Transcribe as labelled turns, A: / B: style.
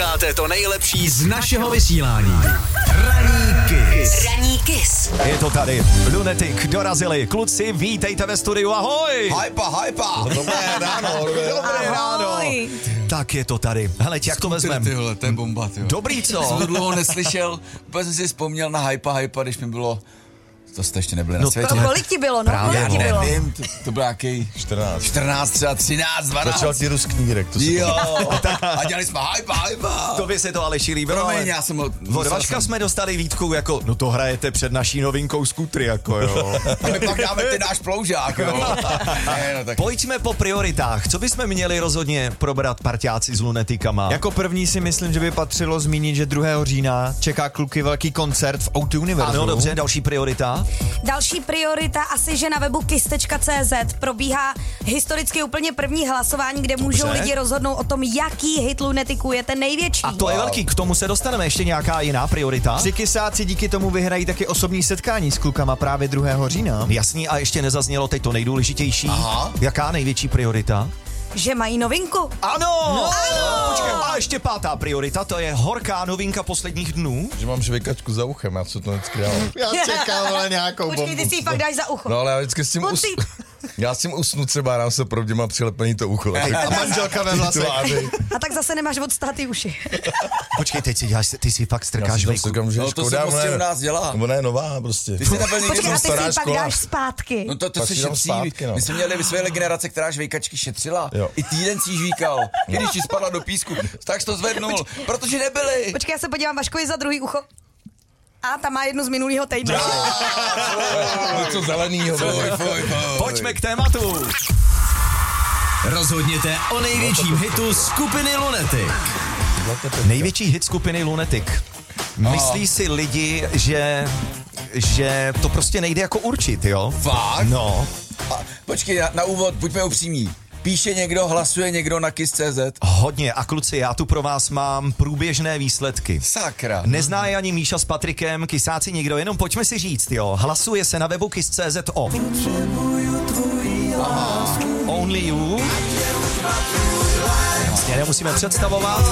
A: Posloucháte to nejlepší z našeho vysílání. Ranní Kiss.
B: Je to tady. Lunatic dorazili. Kluci, vítejte ve studiu. Ahoj!
C: Hypa.
B: Dobré ráno. Dobré ráno. Tak je to tady. Hele, jak to vezmeme?
C: Tyhle, to je bomba, tyhle.
B: Dobrý, co?
C: Jsem to dlouho neslyšel, úplně jsem si vzpomněl na hypa, když mi bylo... To jste ještě nebyli na světě.
D: Kolik ti bylo, no?
B: Právě,
D: Kolik ti bylo?
C: Nevím, to byl nějaký 14, třeba 13, 12.
E: Začal ti rusknírek, to si
C: Jo, a dělali jsme hypa.
B: To by se to Aleši líbilo.
C: Promiň, já jsem ho...
B: Od Vaška jsme dostali výtku jako, no to hrajete před naší novinkou skutry, jako jo.
C: A my pak dáme ty náš ploužák, jo. Ne, no, tak...
B: Pojďme po prioritách. Co bychom měli rozhodně probrat parťáci s lunetikama?
F: Jako první si myslím, že by patřilo zmínit, že 2. října čeká kluky velký koncert v O2 Univerzu.
B: Ano, dobře, další priorita.
D: Další priorita asi, že na webu kiss.cz probíhá historicky úplně první hlasování, kde můžou lidi rozhodnout o tom, jaký hit Lunetiku je ten největší.
B: A to je velký, k tomu se dostaneme. Ještě nějaká jiná priorita?
F: 3 kysáci díky tomu vyhrají taky osobní setkání s klukama právě 2. října.
B: Jasný, a ještě nezaznělo teď to nejdůležitější.
C: Aha.
B: Jaká největší priorita?
D: Že mají novinku.
B: Ano! Počkej, a ještě 5. priorita, to je horká novinka posledních dnů.
E: že mám žvejkačku za uchem, já co to vždycky dávám. Já čekám, ale nějakou bombu.
D: Počkej, ty si ji fakt dáš za ucho.
E: No ale já vždycky s tím já s tím usnu třeba, nám se pravdě má přilepený to ucho.
F: A manželka ve vlasech.
D: A tak zase nemáš odstát ty uši.
B: Počkej, teď si děláš, ty si fakt
E: Já
B: strkáš
E: si tam
B: vejku.
E: strkám, že
C: No to
E: škoda,
C: se
E: ono
C: prostě
E: je-
C: u nás dělá.
E: Ona je nová prostě.
C: Ty jsi nebyl nikdy
D: Počkej, a ty si
E: stará
D: ji pak
E: škola.
D: dáš zpátky.
C: No to
E: Pak
C: se
E: si dám
C: šetří.
E: zpátky, no.
C: My jsme měli vysvětlé generace, která žvejkačky šetřila.
E: Jo.
C: I týden si ji žvíkal. I když ti spadla do písku, tak jsi to zvednul, protože nebyli.
D: Počkej, já se podívám Vaškovi za druhý ucho. A tam má jednu z minulého týdne.
E: Něco zelenýho.
B: Pojďme k tématu.
A: Rozhodněte o největším hitu skupiny Lunatic.
B: Největší hit skupiny Lunatic. Myslí si lidi, že to prostě nejde jako určit, jo?
C: Fakt?
B: No.
C: A, počkej, na úvod, buďme upřímní. Píše někdo, hlasuje někdo na kiss.cz.
B: Hodně. A kluci, já tu pro vás mám průběžné výsledky.
C: Sakra.
B: Nezná je ani Míša s Patrikem, kysáci nikdo, jenom pojďme si říct, jo. Hlasuje se na webu kiss.cz o Only You. Jasně, nemusíme představovat.